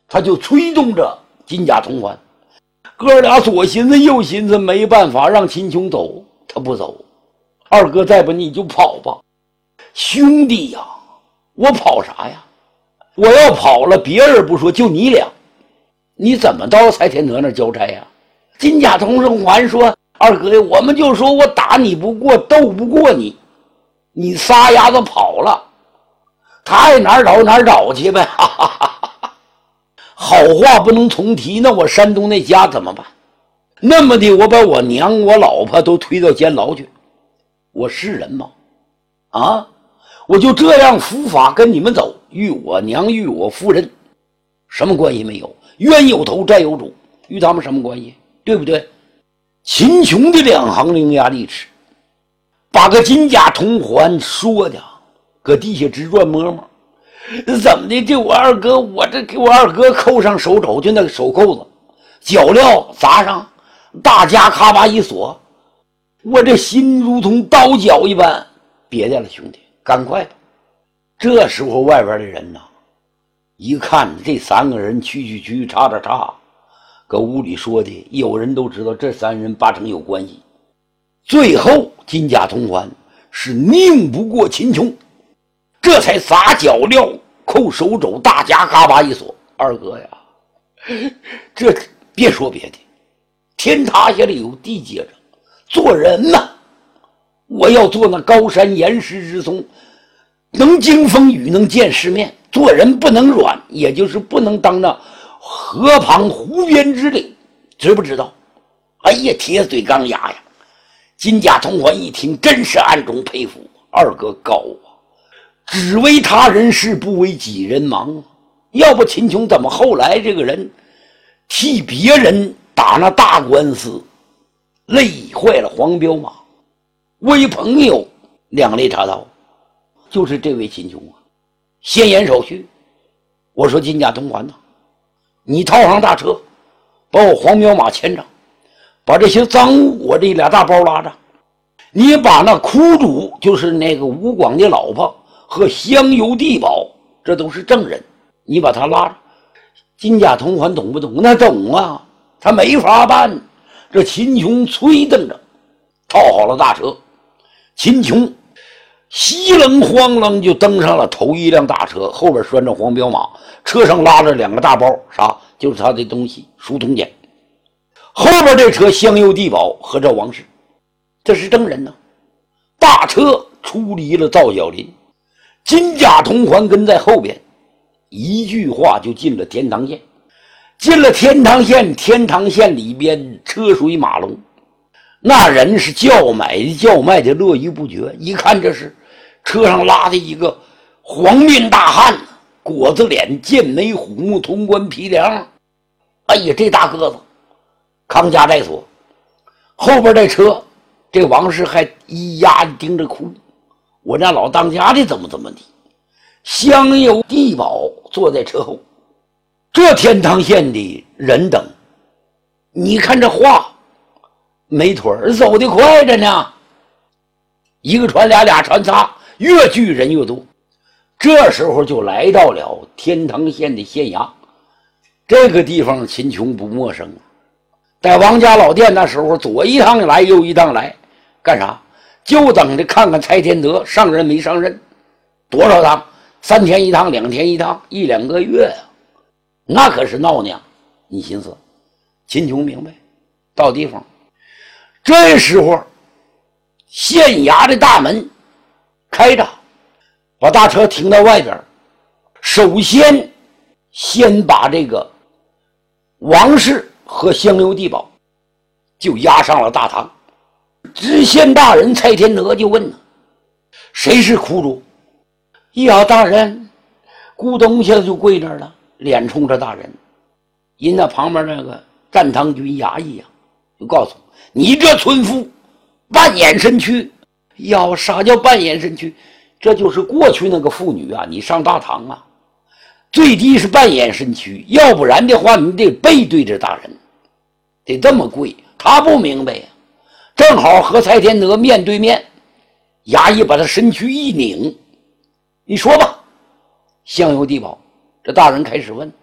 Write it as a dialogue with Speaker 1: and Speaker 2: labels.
Speaker 1: 他就催动着金甲同环。哥俩左寻思右寻思，没办法让秦琼走，他不走。二哥，再不你就跑吧。兄弟呀，我跑啥呀？我要跑了，别人不说，就你俩，你怎么到蔡天德那交差呀？金甲同环说：“二哥，我们就说我打你不过，斗不过你，你撒丫子跑了，他爱哪儿找哪儿找去呗。”哈哈哈哈。好话不能重提，那我山东那家怎么办？那么的，我把我娘我老婆都推到监牢去，我是人吗？啊，我就这样伏法跟你们走，与我娘与我夫人什么关系没有？冤有头债有主，与他们什么关系？对不对？秦琼的两行伶牙俐齿，把个金甲同环说的搁地下直转摸摸。怎么的？这我二哥，我这给我二哥扣上手肘，就那个手扣子，脚镣砸上，大家咔吧一锁，我这心如同刀绞一般。别的了，兄弟，赶快吧！这时候外边的人呐，一看这三个人去叉，搁屋里说的，有人都知道这三人八成有关系。最后金甲同环是拧不过秦琼，这才砸脚镣扣手肘，大家嘎巴一锁。二哥呀，这别说别的，天塌下来有地接着，做人嘛，我要做那高山岩石之松，能经风雨，能见世面，做人不能软，也就是不能当那河旁湖边之灵，知不知道？哎呀，铁嘴钢牙呀！金甲同环一听，真是暗中佩服二哥高啊，只为他人事，不为己人忙。要不秦琼怎么后来这个人替别人打那大官司，累坏了黄骠马，为朋友两肋插刀？就是这位秦琼啊，先言手续。我说金甲同环呐，你套上大车，把我黄骠马牵上，把这些赃物我这俩大包拉着，你把那苦主，就是那个吴广的老婆和香油地保，这都是证人，你把他拉着。金甲同环懂不懂？那懂啊，他没法办。这秦琼催瞪着，套好了大车，秦琼稀冷慌冷就登上了头一辆大车，后边拴着黄骠马，车上拉着两个大包，啥？就是他的东西，书童简。后边这车香油地保和这王氏，这是证人呢。大车出离了赵小林，金甲同环跟在后边，一句话就进了天堂县。进了天堂县，天堂县里边车水马龙，那人是叫买的叫卖的络绎不绝。一看这是车上拉的一个黄面大汉，果子脸，剑眉虎目，潼关皮梁，哎呀，这大个子康家在所。后边这车，这王氏还咿呀盯着哭，我那老当家的怎么的。香油地保坐在车后。这天堂县的人等，你看这话没腿儿，走得快着呢，一个船俩船仨，越聚人越多。这时候就来到了天堂县的县衙。这个地方秦琼不陌生啊，在王家老店那时候左一趟来右一趟来，干啥？就等着看看蔡天德上任没上任，多少趟？3天一趟，2天一趟，1、2个月啊，那可是闹呢。你寻思，秦琼明白，到地方。这时候县衙的大门开着，把大车停到外边，首先把这个王氏和香油地保就押上了大堂。知县大人蔡天德就问了，谁是苦主？呀，大人，咕咚一下就跪那儿了，脸冲着大人。人那旁边那个站堂军衙役呀，就告诉你这村夫半掩身躯。呀，啥叫半掩身躯？这就是过去那个妇女啊，你上大堂啊，最低是半掩身躯，要不然的话你得背对着大人，得这么跪。他不明白呀，正好和蔡天德面对面，衙役把他身躯一拧。你说吧，香油地保，这大人开始问，